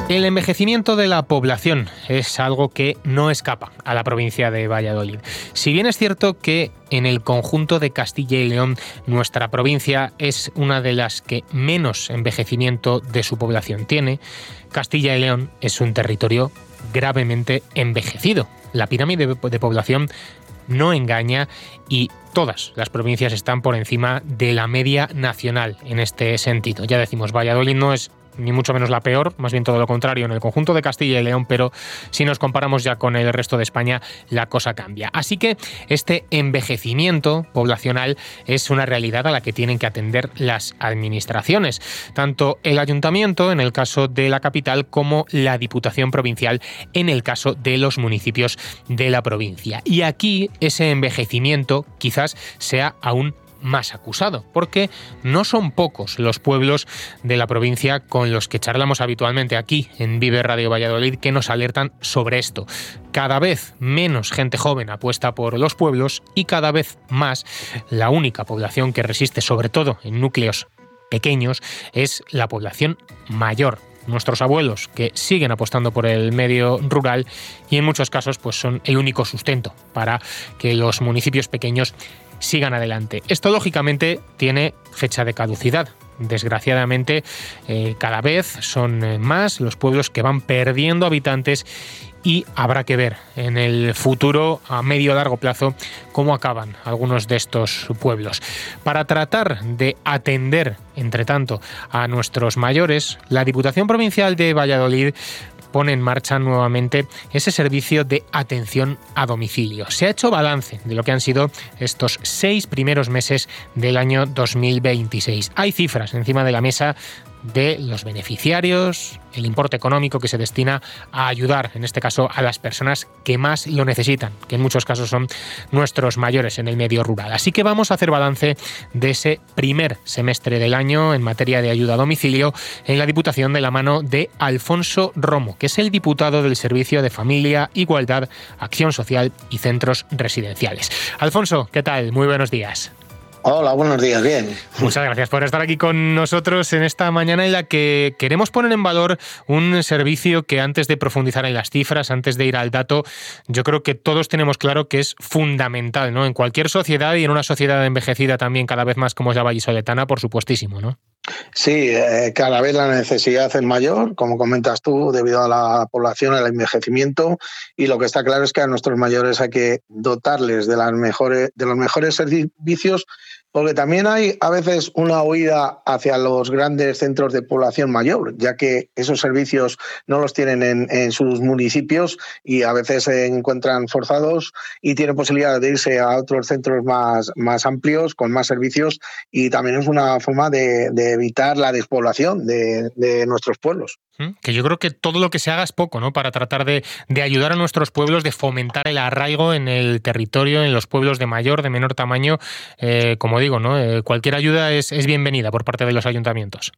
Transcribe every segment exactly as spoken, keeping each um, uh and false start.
El envejecimiento de la población es algo que no escapa a la provincia de Valladolid. Si bien es cierto que en el conjunto de Castilla y León nuestra provincia es una de las que menos envejecimiento de su población tiene, Castilla y León es un territorio gravemente envejecido. La pirámide de población no engaña y todas las provincias están por encima de la media nacional en este sentido. Ya decimos, Valladolid no es ni mucho menos la peor, más bien todo lo contrario en el conjunto de Castilla y León, pero si nos comparamos ya con el resto de España, la cosa cambia. Así que este envejecimiento poblacional es una realidad a la que tienen que atender las administraciones, tanto el ayuntamiento en el caso de la capital como la Diputación Provincial en el caso de los municipios de la provincia. Y aquí ese envejecimiento quizás sea aún más acusado, porque no son pocos los pueblos de la provincia con los que charlamos habitualmente aquí en Vive Radio Valladolid que nos alertan sobre esto. Cada vez menos gente joven apuesta por los pueblos y cada vez más la única población que resiste, sobre todo en núcleos pequeños, es la población mayor. Nuestros abuelos, que siguen apostando por el medio rural y en muchos casos pues son el único sustento para que los municipios pequeños sigan adelante. Esto lógicamente tiene fecha de caducidad. Desgraciadamente, eh, cada vez son eh, más los pueblos que van perdiendo habitantes y habrá que ver en el futuro a medio o largo plazo cómo acaban algunos de estos pueblos. Para tratar de atender, entre tanto, a nuestros mayores, la Diputación Provincial de Valladolid pone en marcha nuevamente ese servicio de atención a domicilio. Se ha hecho balance de lo que han sido estos seis primeros meses del año dos mil veintiséis. Hay cifras encima de la mesa de los beneficiarios, el importe económico que se destina a ayudar, en este caso, a las personas que más lo necesitan, que en muchos casos son nuestros mayores en el medio rural. Así que vamos a hacer balance de ese primer semestre del año en materia de ayuda a domicilio en la Diputación de la mano de Alfonso Romo, que es el diputado del Servicio de Familia, Igualdad, Acción Social y Centros Residenciales. Alfonso, ¿qué tal? Muy buenos días. Hola, buenos días, bien. Muchas gracias por estar aquí con nosotros en esta mañana en la que queremos poner en valor un servicio que, antes de profundizar en las cifras, antes de ir al dato, yo creo que todos tenemos claro que es fundamental, ¿no? En cualquier sociedad y en una sociedad envejecida también cada vez más como es la vallisoletana, por supuestísimo, ¿no? Sí, eh, cada vez la necesidad es mayor, como comentas tú, debido a la población, al envejecimiento, y lo que está claro es que a nuestros mayores hay que dotarles de, las mejores, de los mejores servicios, porque también hay a veces una huida hacia los grandes centros de población mayor, ya que esos servicios no los tienen en, en sus municipios y a veces se encuentran forzados y tienen posibilidad de irse a otros centros más, más amplios, con más servicios, y también es una forma de, de evitar la despoblación de, de nuestros pueblos. Que yo creo que todo lo que se haga es poco, ¿no? Para tratar de, de ayudar a nuestros pueblos, de fomentar el arraigo en el territorio, en los pueblos de mayor, de menor tamaño. Eh, como digo, ¿no? Eh, cualquier ayuda es, es bienvenida por parte de los ayuntamientos.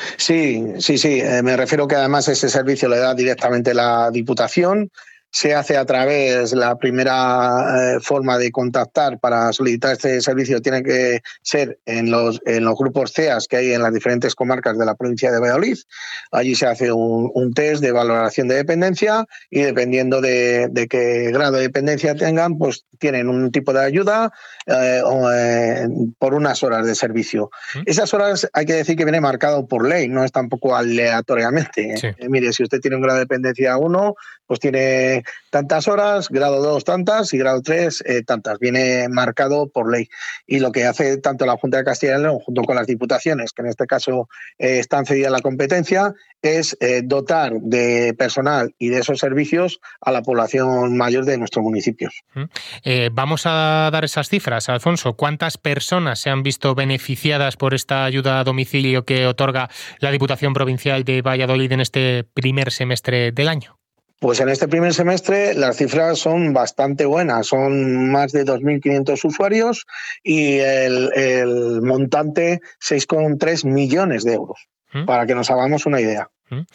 Sí, sí, sí. Eh, me refiero que además ese servicio le da directamente la Diputación. Se hace a través, la primera eh, forma de contactar para solicitar este servicio tiene que ser en los, en los grupos C E A S que hay en las diferentes comarcas de la provincia de Valladolid. Allí se hace un, un test de valoración de dependencia y dependiendo de, de qué grado de dependencia tengan, pues tienen un tipo de ayuda eh, o, eh, por unas horas de servicio. ¿Mm? Esas horas hay que decir que viene marcado por ley, no es tampoco aleatoriamente. Sí. Eh, mire, si usted tiene un grado de dependencia uno, pues tiene tantas horas, grado dos tantas y grado tres eh, tantas. Viene marcado por ley. Y lo que hace tanto la Junta de Castilla y León junto con las diputaciones, que en este caso eh, están cedidas la competencia, es eh, dotar de personal y de esos servicios a la población mayor de nuestros municipios. Eh, vamos a dar esas cifras, Alfonso. ¿Cuántas personas se han visto beneficiadas por esta ayuda a domicilio que otorga la Diputación Provincial de Valladolid en este primer semestre del año? Pues en este primer semestre las cifras son bastante buenas, son más de dos mil quinientos usuarios y el, el montante seis coma tres millones de euros, ¿Mm? Para que nos hagamos una idea.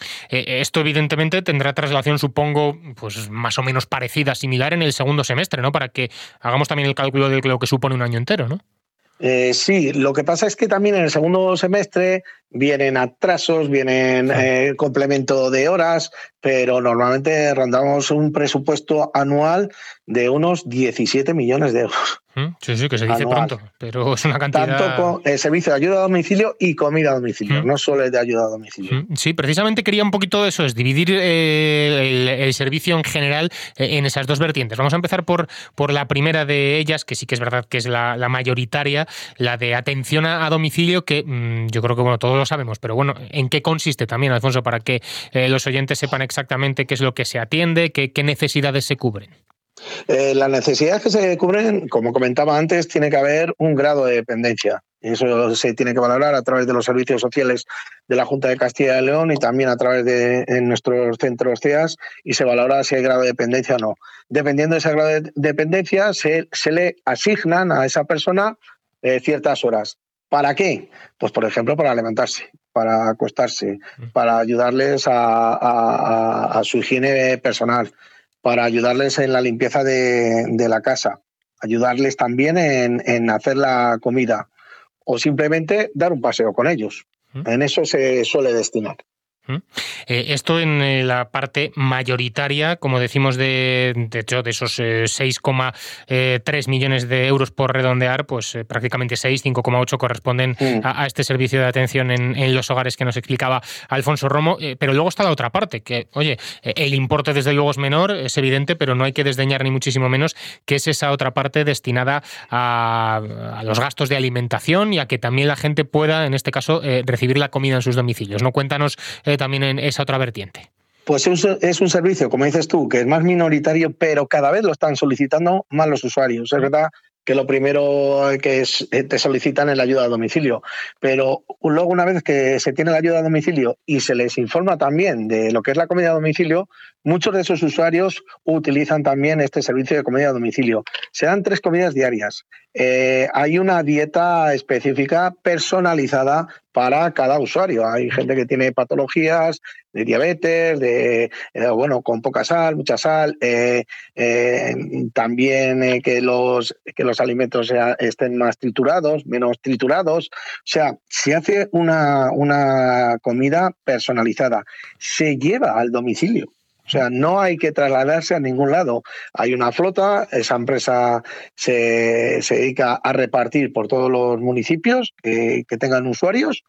Esto evidentemente tendrá traslación, supongo, pues más o menos parecida, similar en el segundo semestre, ¿no? Para que hagamos también el cálculo de lo que supone un año entero, ¿no? Eh, sí, lo que pasa es que también en el segundo semestre vienen atrasos, vienen eh, complemento de horas, pero normalmente rondamos un presupuesto anual de unos diecisiete millones de euros. Sí, sí, que se dice anual. Pronto, pero es una cantidad... Tanto con el servicio de ayuda a domicilio y comida a domicilio, ¿Mm? no solo el de ayuda a domicilio. Sí, precisamente quería un poquito eso, es dividir eh, el, el servicio en general en esas dos vertientes. Vamos a empezar por, por la primera de ellas, que sí que es verdad que es la, la mayoritaria, la de atención a, a domicilio, que mmm, yo creo que bueno todos lo sabemos, pero bueno, ¿en qué consiste también, Alfonso, para que eh, los oyentes sepan exactamente qué es lo que se atiende, qué, qué necesidades se cubren? Eh, las necesidades que se cubren, como comentaba antes, tiene que haber un grado de dependencia. Eso se tiene que valorar a través de los servicios sociales de la Junta de Castilla y León y también a través de en nuestros centros C E A S, y se valora si hay grado de dependencia o no. Dependiendo de ese grado de dependencia, se, se le asignan a esa persona eh, ciertas horas. ¿Para qué? Pues, por ejemplo, para alimentarse, para acostarse, para ayudarles a, a, a su higiene personal, para ayudarles en la limpieza de, de la casa, ayudarles también en, en hacer la comida o simplemente dar un paseo con ellos. ¿Mm? En eso se suele destinar. Eh, esto en eh, la parte mayoritaria, como decimos, de, de hecho, de esos eh, seis coma tres millones de euros por redondear, pues eh, prácticamente seis, cinco coma ocho corresponden mm. a, a este servicio de atención en, en los hogares que nos explicaba Alfonso Romo. Eh, pero luego está la otra parte, que, oye, eh, el importe desde luego es menor, es evidente, pero no hay que desdeñar ni muchísimo menos que es esa otra parte destinada a, a los gastos de alimentación y a que también la gente pueda, en este caso, eh, recibir la comida en sus domicilios, ¿no? Cuéntanos eh, también en esa otra vertiente. Pues es un servicio, como dices tú, que es más minoritario, pero cada vez lo están solicitando más los usuarios. Es verdad que lo primero que es, te solicitan es la ayuda a domicilio, pero luego, una vez que se tiene la ayuda a domicilio y se les informa también de lo que es la comida a domicilio, muchos de esos usuarios utilizan también este servicio de comida a domicilio. Se dan tres comidas diarias. Eh, hay una dieta específica personalizada para cada usuario. Hay gente que tiene patologías de diabetes, de eh, bueno, con poca sal, mucha sal, eh, eh, también eh, que los que los alimentos estén más triturados, menos triturados. O sea, se hace una, una comida personalizada, se lleva al domicilio. O sea, no hay que trasladarse a ningún lado. Hay una flota, esa empresa se, se dedica a repartir por todos los municipios que, que tengan usuarios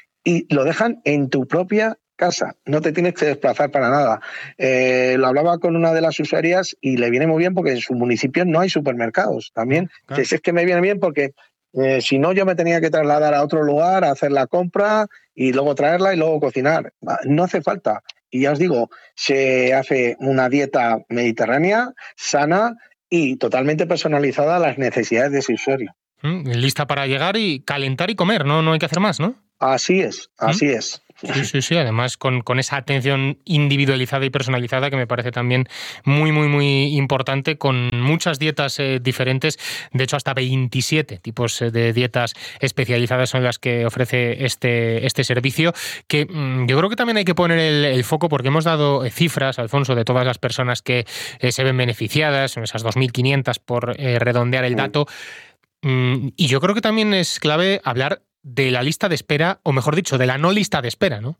y lo dejan en tu propia casa. No te tienes que desplazar para nada. Eh, lo hablaba con una de las usuarias y le viene muy bien porque en su municipio no hay supermercados. También, claro. Es que me viene bien porque eh, si no yo me tenía que trasladar a otro lugar a hacer la compra y luego traerla y luego cocinar. No hace falta. Y ya os digo, se hace una dieta mediterránea, sana y totalmente personalizada a las necesidades de ese usuario. Mm, lista para llegar y calentar y comer, ¿no? No hay que hacer más, ¿no? Así es, así ¿Mm? es. Sí, sí, sí, además con, con esa atención individualizada y personalizada que me parece también muy, muy, muy importante, con muchas dietas eh, diferentes, de hecho hasta veintisiete tipos de dietas especializadas son las que ofrece este, este servicio, que mmm, yo creo que también hay que poner el, el foco porque hemos dado cifras, Alfonso, de todas las personas que eh, se ven beneficiadas, esas dos mil quinientas por eh, redondear el dato, mm, y yo creo que también es clave hablar de la lista de espera, o mejor dicho, de la no lista de espera, ¿no?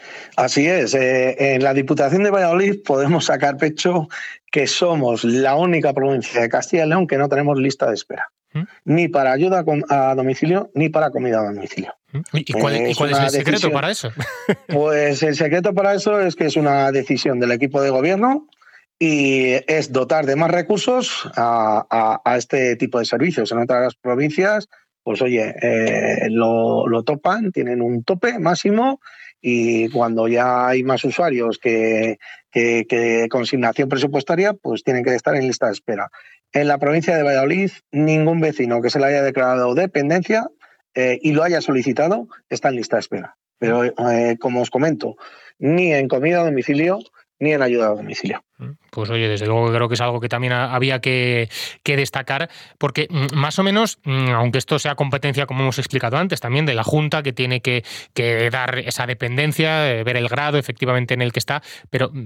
Así es. Eh, en la Diputación de Valladolid podemos sacar pecho que somos la única provincia de Castilla y León que no tenemos lista de espera. ¿Mm? Ni para ayuda a domicilio, ni para comida a domicilio. ¿Y cuál, eh, ¿y cuál es, es el secreto decisión, para eso? Pues el secreto para eso es que es una decisión del equipo de gobierno y es dotar de más recursos a, a, a este tipo de servicios. En otras provincias, pues oye, eh, lo, lo topan, tienen un tope máximo y cuando ya hay más usuarios que, que, que consignación presupuestaria, pues tienen que estar en lista de espera. En la provincia de Valladolid, ningún vecino que se le haya declarado dependencia eh, y lo haya solicitado está en lista de espera. Pero eh, como os comento, ni en comida a domicilio, ni en ayuda a domicilio. Pues oye, desde luego creo que es algo que también había que, que destacar, porque más o menos, aunque esto sea competencia, como hemos explicado antes, también de la Junta, que tiene que, que dar esa dependencia, ver el grado efectivamente en el que está, pero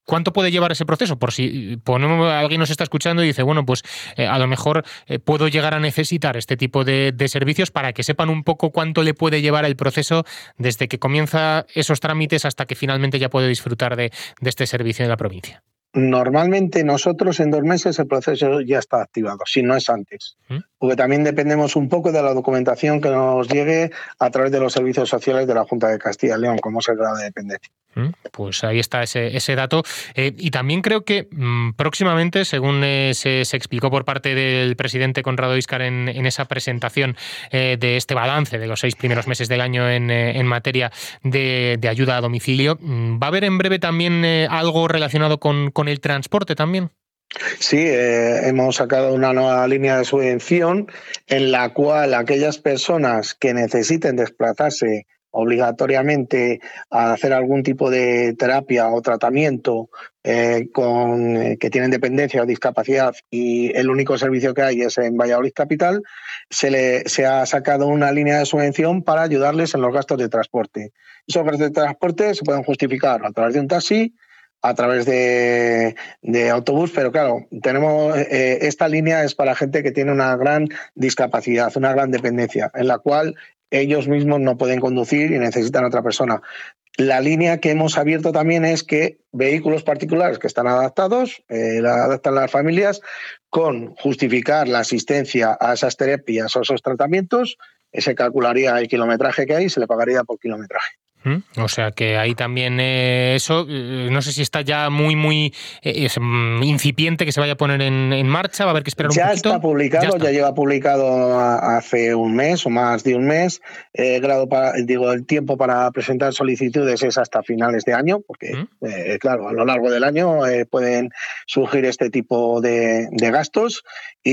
¿Cuánto puede llevar ese proceso? Por si ponemos, alguien nos está escuchando y dice, bueno, pues eh, a lo mejor eh, puedo llegar a necesitar este tipo de, de servicios, para que sepan un poco cuánto le puede llevar el proceso desde que comienza esos trámites hasta que finalmente ya puede disfrutar de, de este servicio en la provincia. Normalmente nosotros en dos meses el proceso ya está activado, si no es antes. ¿Mm? Porque también dependemos un poco de la documentación que nos llegue a través de los servicios sociales de la Junta de Castilla y León, como es el grado de dependencia. Pues ahí está ese, ese dato. Eh, y también creo que mmm, próximamente, según eh, se, se explicó por parte del presidente Conrado Íscar en, en esa presentación eh, de este balance de los seis primeros meses del año en, eh, en materia de, de ayuda a domicilio, ¿va a haber en breve también eh, algo relacionado con, con el transporte también? Sí, eh, hemos sacado una nueva línea de subvención en la cual aquellas personas que necesiten desplazarse obligatoriamente a hacer algún tipo de terapia o tratamiento eh, con eh, que tienen dependencia o discapacidad y el único servicio que hay es en Valladolid Capital, se, le, se ha sacado una línea de subvención para ayudarles en los gastos de transporte. Esos gastos de transporte se pueden justificar a través de un taxi, a través de, de autobús, pero claro, tenemos eh, esta línea es para gente que tiene una gran discapacidad, una gran dependencia, en la cual ellos mismos no pueden conducir y necesitan a otra persona. La línea que hemos abierto también es que vehículos particulares que están adaptados, eh, la adaptan las familias, con justificar la asistencia a esas terapias o esos tratamientos, se calcularía el kilometraje que hay y se le pagaría por kilometraje. O sea que ahí también eh, eso, eh, no sé si está ya muy, muy eh, es, um, incipiente que se vaya a poner en, en marcha, va a haber que esperar ya un poquito. Está publicado, ya está publicado, ya lleva publicado hace un mes o más de un mes. Eh, grado para, digo, el tiempo para presentar solicitudes es hasta finales de año, porque, ¿Mm? eh, claro, a lo largo del año eh, pueden surgir este tipo de, de gastos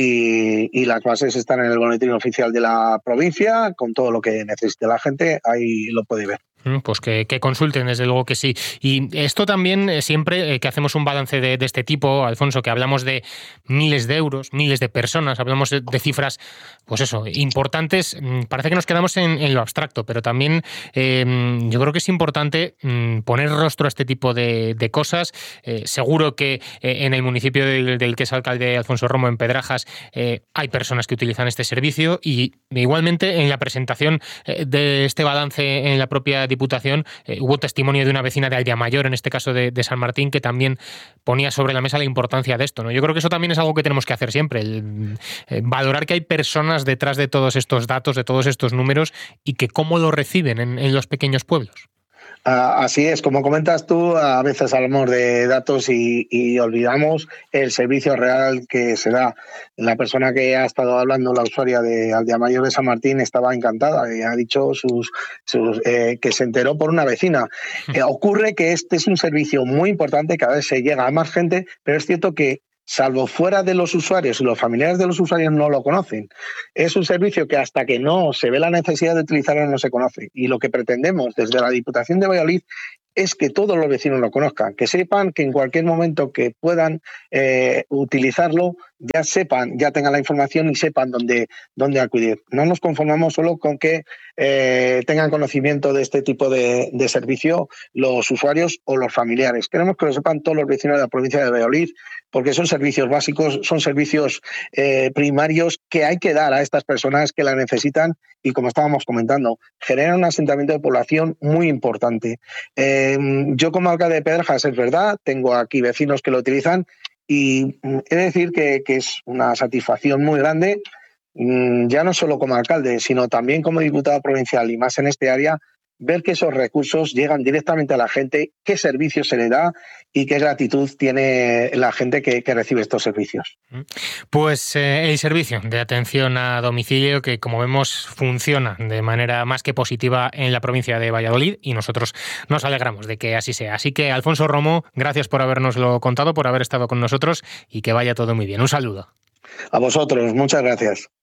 y, y las bases están en el boletín oficial de la provincia, con todo lo que necesite la gente, ahí lo puede ver. Pues que, que consulten, desde luego que sí. Y esto también, eh, siempre eh, que hacemos un balance de, de este tipo, Alfonso, que hablamos de miles de euros, miles de personas, hablamos de, de cifras, pues eso, importantes, parece que nos quedamos en, en lo abstracto, pero también eh, yo creo que es importante mm, poner rostro a este tipo de, de cosas. Eh, seguro que eh, en el municipio del, del que es alcalde Alfonso Romo, en Pedrajas, eh, hay personas que utilizan este servicio y igualmente en la presentación eh, de este balance en la propia Diputación eh, hubo testimonio de una vecina de Aldeamayor, en este caso de, de San Martín, que también ponía sobre la mesa la importancia de esto, ¿no? Yo creo que eso también es algo que tenemos que hacer siempre, el, eh, valorar que hay personas detrás de todos estos datos, de todos estos números y que cómo lo reciben en, en los pequeños pueblos. Así es, como comentas tú, a veces hablamos de datos y, y olvidamos el servicio real que se da. La persona que ha estado hablando, la usuaria de Aldeamayor de San Martín, estaba encantada y ha dicho sus, sus, eh, que se enteró por una vecina. Eh, ocurre que este es un servicio muy importante, cada vez se llega a más gente, pero es cierto que salvo fuera de los usuarios y los familiares de los usuarios no lo conocen. Es un servicio que hasta que no se ve la necesidad de utilizarlo no se conoce. Y lo que pretendemos desde la Diputación de Valladolid es que todos los vecinos lo conozcan, que sepan que en cualquier momento que puedan eh, utilizarlo, ya sepan, ya tengan la información y sepan dónde, dónde acudir. No nos conformamos solo con que eh, tengan conocimiento de este tipo de, de servicio los usuarios o los familiares. Queremos que lo sepan todos los vecinos de la provincia de Valladolid, porque son servicios básicos, son servicios eh, primarios que hay que dar a estas personas que la necesitan y, como estábamos comentando, generan un asentamiento de población muy importante. Eh, yo como alcalde de Pedrajas, es verdad, tengo aquí vecinos que lo utilizan y he de decir que, que es una satisfacción muy grande, ya no solo como alcalde, sino también como diputado provincial y más en este área, ver que esos recursos llegan directamente a la gente, qué servicio se le da y qué gratitud tiene la gente que, que recibe estos servicios. Pues eh, el servicio de atención a domicilio que, como vemos, funciona de manera más que positiva en la provincia de Valladolid y nosotros nos alegramos de que así sea. Así que, Alfonso Romo, gracias por habernoslo contado, por haber estado con nosotros y que vaya todo muy bien. Un saludo. A vosotros, muchas gracias.